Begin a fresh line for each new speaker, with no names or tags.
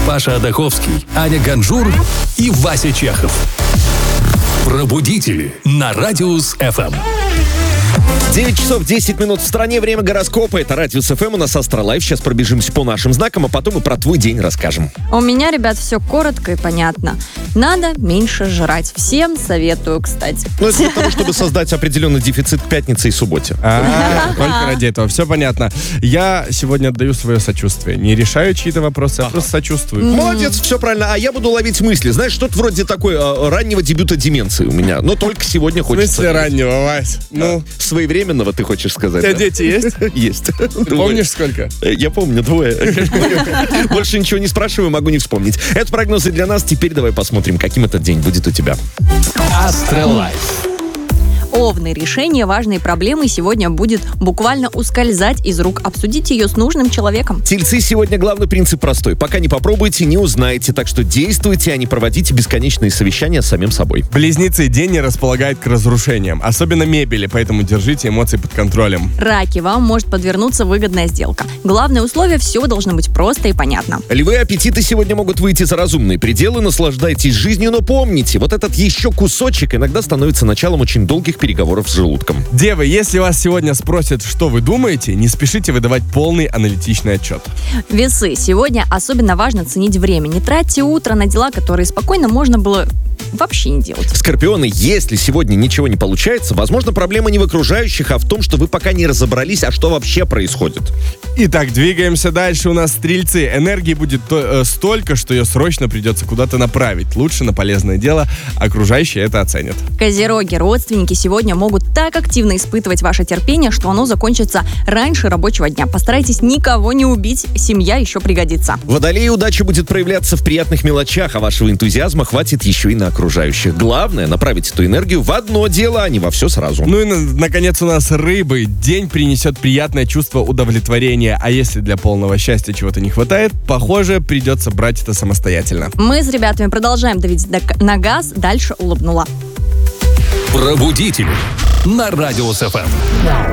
Паша Адаховский, Аня Ганжур и Вася Чехов. Пробудители на Радиус ФМ.
9 часов 10 минут в стране, время гороскопа. Это Радиус ФМ, у нас Астролайф. Сейчас пробежимся по нашим знакам, а потом и про твой день расскажем.
У меня, ребят, все коротко и понятно. Надо меньше жрать. Всем советую, кстати.
Ну, это для того, чтобы создать определенный дефицит к пятнице и субботе.
Только ради этого. Все понятно. Я сегодня отдаю свое сочувствие. Не решаю чьи-то вопросы, а просто сочувствую.
Молодец, все правильно. А я буду ловить мысли. Знаешь, что-то вроде такой раннего дебюта деменции у меня. Но только сегодня
В
хочется.
смысле раннего, Вась? Ну,
Своевременного, ты хочешь сказать?
у тебя
да?
дети есть?
Есть.
Ты помнишь сколько?
Я помню, 2. Больше ничего не спрашиваю, могу не вспомнить. Это прогнозы для нас. Теперь давай посмотрим, каким этот день будет у тебя.
Астролайф.
Овны. Решение важной проблемы сегодня будет буквально ускользать из рук. Обсудите ее с нужным человеком.
Тельцы, сегодня главный принцип простой. Пока не попробуете, не узнаете. Так что действуйте, а не проводите бесконечные совещания с самим собой.
Близнецы, день не располагает к разрушениям, особенно мебели, поэтому держите эмоции под контролем.
Раки. Вам может подвернуться выгодная сделка. Главное условие — все должно быть просто и понятно.
Львы, аппетиты сегодня могут выйти за разумные пределы. Наслаждайтесь жизнью, но помните, вот этот еще кусочек иногда становится началом очень долгих переговоров с желудком.
Девы, если вас сегодня спросят, что вы думаете, не спешите выдавать полный аналитичный отчет.
Весы. Сегодня особенно важно ценить время. Не тратьте утро на дела, которые спокойно можно было вообще не делать.
Скорпионы, если сегодня ничего не получается, возможно, проблема не в окружающих, а в том, что вы пока не разобрались, а что вообще происходит.
Итак, двигаемся дальше. У нас стрельцы. Энергии будет столько, что ее срочно придется куда-то направить. Лучше на полезное дело. Окружающие это оценят.
Козероги. Родственники сегодня могут так активно испытывать ваше терпение, что оно закончится раньше рабочего дня. Постарайтесь никого не убить, семья еще пригодится.
Водолеи, удача будет проявляться в приятных мелочах, а вашего энтузиазма хватит еще и на окружающих. Главное — направить эту энергию в одно дело, а не во все сразу.
Ну и, наконец, у нас рыбы. День принесет приятное чувство удовлетворения, а если для полного счастья чего-то не хватает, похоже, придется брать это самостоятельно.
Мы с ребятами продолжаем давить на газ, дальше улыбнула.
Пробудители на Радиус ФМ.